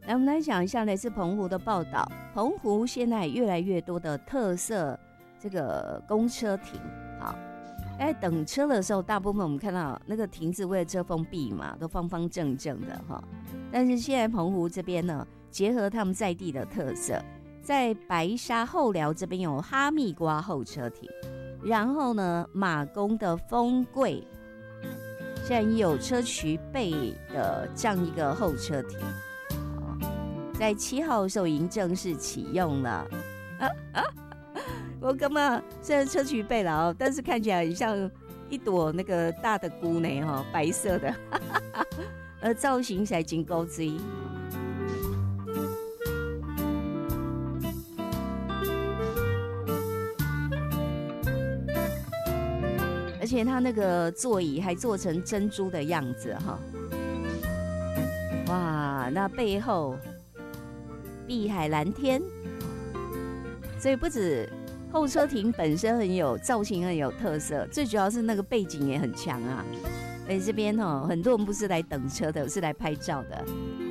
来，我们来讲一下来自澎湖的报道。澎湖现在越来越多的特色这个公车亭，好，在等车的时候，大部分我们看到那个亭子为了遮风避雨嘛，都方方正正的哈。但是现在澎湖这边呢，结合他们在地的特色，在白沙后寮这边有哈密瓜候车亭，然后呢，马公的丰贵现在也有砗磲贝的这样一个候车亭。在7号的时候已经正式启用了，我根本虽然砗磲贝了，但是看起来很像一朵那个大的菇呢，白色的，造型才真高追。而且它那个座椅还做成珍珠的样子哈，哇，那背后碧海蓝天，所以不止候车亭本身很有造型，很有特色，最主要是那个背景也很强啊。而且这边很多人不是来等车的，是来拍照的。